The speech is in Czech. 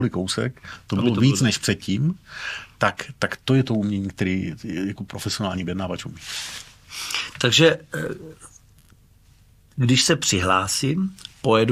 kousek, to bylo víc než předtím, tak to je to umění, který jako profesionální vyjednávač umí. Takže když se přihlásím, pojedu